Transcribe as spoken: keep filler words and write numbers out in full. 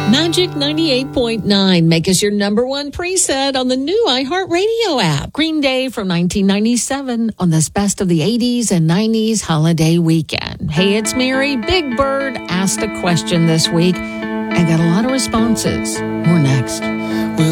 Magic ninety-eight point nine. Make us your number one preset on the new iHeartRadio app. Green Day from nineteen ninety-seven on this best of the eighties and nineties holiday weekend. Hey, it's Mary. Big Bird asked a question this week and got a lot of responses. More next.